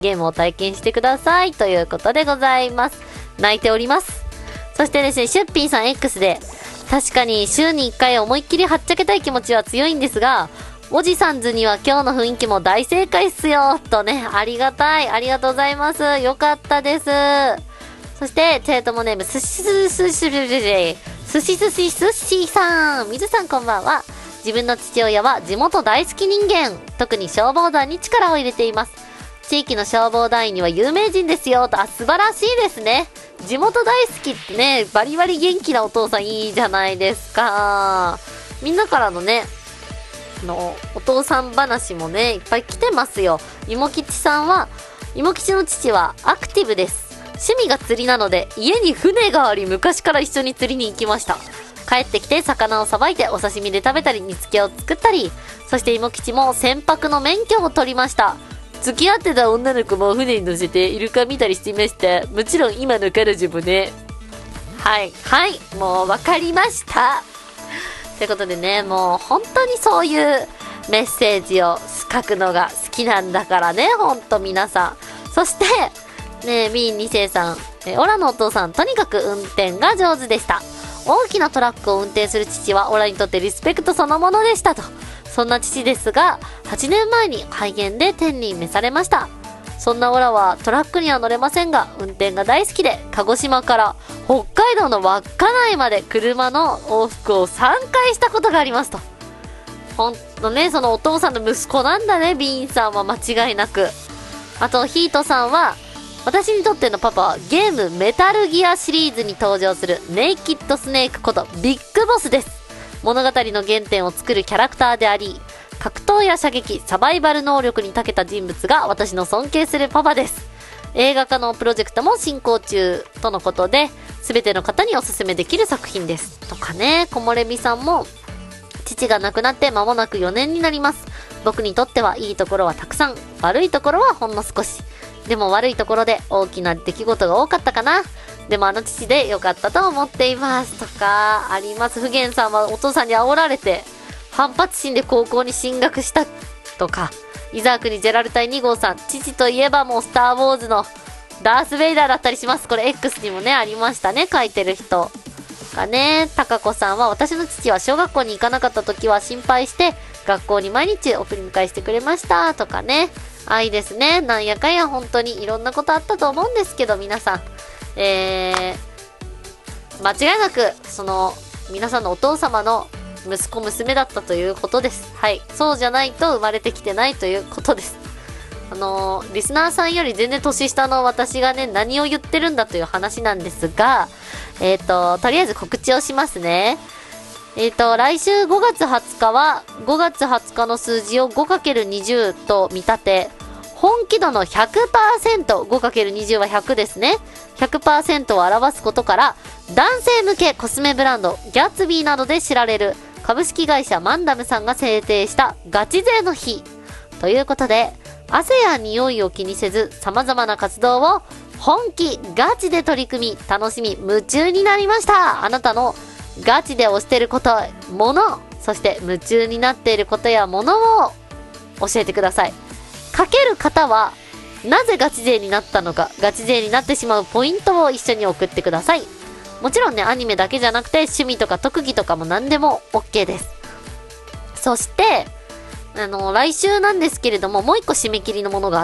ゲームを体験してくださいということでございます。泣いております。そしてですね、シュッピーさん X で、確かに週に1回思いっきりはっちゃけたい気持ちは強いんですが、おじさんずには今日の雰囲気も大正解っすよとね、ありがたい、ありがとうございます。よかったです。そしてチェートモネームすしすしすしすしすしすしさん、水さんこんばんは。自分の父親は地元大好き人間、特に消防団に力を入れています。地域の消防団員には有名人ですよと。素晴らしいですね。地元大好きってね、バリバリ元気なお父さんいいじゃないですか。みんなからのね、お父さん話もね、いっぱい来てますよ。芋吉さんは、芋吉の父はアクティブです。趣味が釣りなので、家に船があり、昔から一緒に釣りに行きました。帰ってきて魚をさばいてお刺身で食べたり、煮付けを作ったり、そして芋吉も船舶の免許を取りました。付き合ってた女の子も船に乗せてイルカ見たりしていました。もちろん今の彼女もね。はい、はい、もうわかりました。ということでね、もう本当にそういうメッセージを書くのが好きなんだからね、ほんと皆さん。そして、ねえ、ミー2世さん、オラのお父さん、とにかく運転が上手でした。大きなトラックを運転する父はオラにとってリスペクトそのものでしたと。そんな父ですが、8年前に肺炎で天に召されました。そんなオラはトラックには乗れませんが、運転が大好きで、鹿児島から北海道の稚内まで車の往復を3回したことがありますと。ほんとね、そのお父さんの息子なんだね、ビーンさんは間違いなく。あと、ヒートさんは、私にとってのパパはゲームメタルギアシリーズに登場するネイキッドスネークことビッグボスです。物語の原点を作るキャラクターであり、格闘や射撃、サバイバル能力に長けた人物が私の尊敬するパパです。映画化のプロジェクトも進行中とのことで、全ての方におすすめできる作品です。とかね、木漏れ日さんも、父が亡くなって間もなく4年になります。僕にとってはいいところはたくさん、悪いところはほんの少し。でも悪いところで大きな出来事が多かったかな。でもあの父で良かったと思っていますとかあります。不言さんはお父さんに煽られて反発心で高校に進学したとか、伊沢国ジェラルタイ2号さん、父といえばもうスターウォーズのダース・ベイダーだったりします。これ X にもねありましたね、書いてる人がね。高子さんは、私の父は小学校に行かなかった時は心配して学校に毎日送り迎えしてくれましたとかね。愛ですね。なんやかんや本当にいろんなことあったと思うんですけど、皆さん間違いなくその皆さんのお父様の息子娘だったということです。はい、そうじゃないと生まれてきてないということです。リスナーさんより全然年下の私がね何を言ってるんだという話なんですが、とりあえず告知をしますね。来週5月20日は5月20日の数字を 5×20 と見立て、本気度の 100%、 5×20 は100ですね、 100% を表すことから、男性向けコスメブランドギャツビーなどで知られる株式会社マンダムさんが制定したガチ勢の日ということで、汗や匂いを気にせず様々な活動を本気ガチで取り組み、楽しみ夢中になりました。あなたのガチで推していること、もの、そして夢中になっていることやものを教えてください。かける方はなぜガチ勢になったのか、ガチ勢になってしまうポイントを一緒に送ってください。もちろんね、アニメだけじゃなくて趣味とか特技とかも何でも OK です。そして来週なんですけれども、もう一個締め切りのものがあって、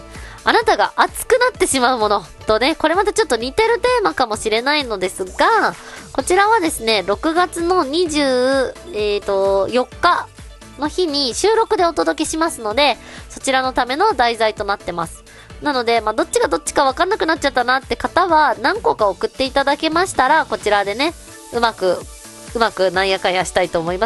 あなたが熱くなってしまうものとね、これまたちょっと似てるテーマかもしれないのですが、こちらはですね、6月の4日の日に収録でお届けしますので、そちらのための題材となってます。なので、どっちがどっちか分かんなくなっちゃったなって方は、何個か送っていただけましたら、こちらでね、うまくなんやかんやしたいと思います。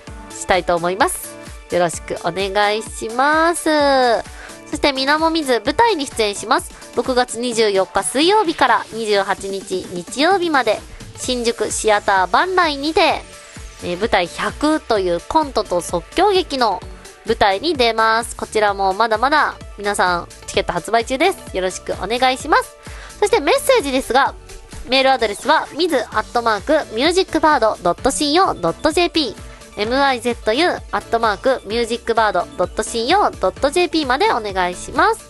よろしくお願いします。そしてみなもみず舞台に出演します。6月24日水曜日から28日日曜日まで新宿シアターバンライにて、舞台100というコントと即興劇の舞台に出ます。こちらもまだまだ皆さんチケット発売中です。よろしくお願いします。そしてメッセージですが、メールアドレスは mizu@musicbird.co.jp mizu@musicbird.co.jp までお願いします。